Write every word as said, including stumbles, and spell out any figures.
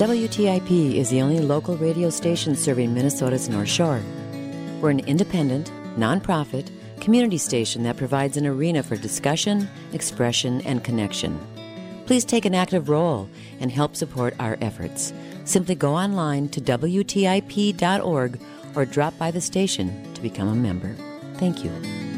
W T I P is the only local radio station serving Minnesota's North Shore. We're an independent, nonprofit, community station that provides an arena for discussion, expression, and connection. Please take an active role and help support our efforts. Simply go online to W T I P dot org or drop by the station to become a member. Thank you.